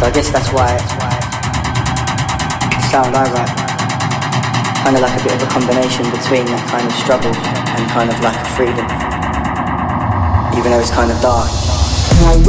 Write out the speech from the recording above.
So I guess that's why the sound I write, kind of like a bit of a combination between that kind of struggle and kind of like a freedom, even though it's kind of dark.